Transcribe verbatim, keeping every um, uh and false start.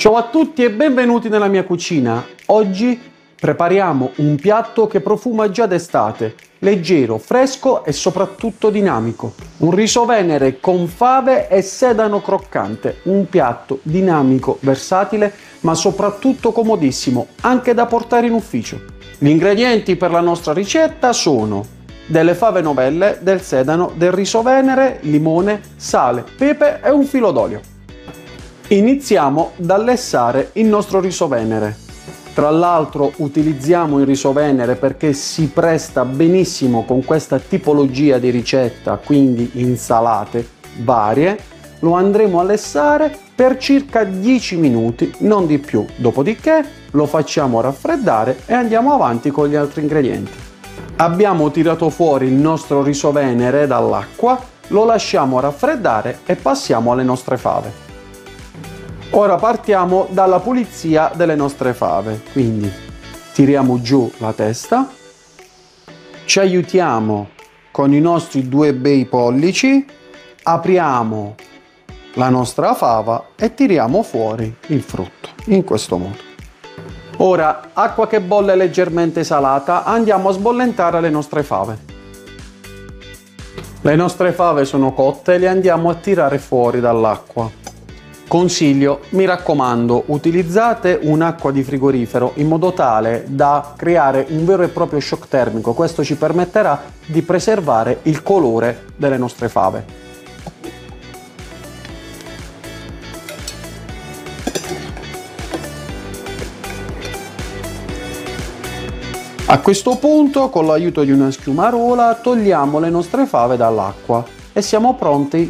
Ciao a tutti e benvenuti nella mia cucina. Oggi prepariamo un piatto che profuma già d'estate, leggero, fresco e soprattutto dinamico. Un riso venere con fave e sedano croccante, un piatto dinamico, versatile, ma soprattutto comodissimo, anche da portare in ufficio. Gli ingredienti per la nostra ricetta sono delle fave novelle, del sedano, del riso venere, limone, sale, pepe e un filo d'olio. Iniziamo dal lessare il nostro riso venere. Tra l'altro utilizziamo il riso venere perché si presta benissimo con questa tipologia di ricetta, quindi insalate varie. Lo andremo a lessare per circa dieci minuti, non di più. Dopodiché lo facciamo raffreddare e andiamo avanti con gli altri ingredienti. Abbiamo tirato fuori il nostro riso venere dall'acqua, lo lasciamo raffreddare e passiamo alle nostre fave. Ora partiamo dalla pulizia delle nostre fave, quindi tiriamo giù la testa, ci aiutiamo con i nostri due bei pollici, apriamo la nostra fava e tiriamo fuori il frutto, in questo modo. Ora, acqua che bolle leggermente salata, andiamo a sbollentare le nostre fave. Le nostre fave sono cotte, le andiamo a tirare fuori dall'acqua. Consiglio, mi raccomando, utilizzate un'acqua di frigorifero in modo tale da creare un vero e proprio shock termico. Questo ci permetterà di preservare il colore delle nostre fave. A questo punto, con l'aiuto di una schiumarola, togliamo le nostre fave dall'acqua e siamo pronti